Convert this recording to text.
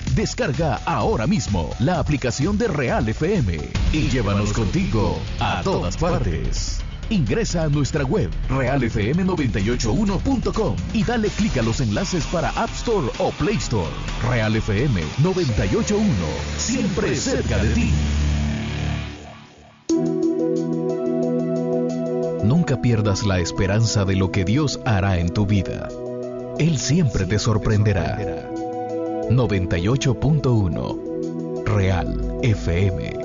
Descarga ahora mismo la aplicación de Real FM y llévanos contigo a todas partes. Ingresa a nuestra web realfm981.com y dale clic a los enlaces para App Store o Play Store. Real FM 981, siempre cerca de ti. Nunca pierdas la esperanza de lo que Dios hará en tu vida. Él siempre te sorprenderá. 98.1 Real FM.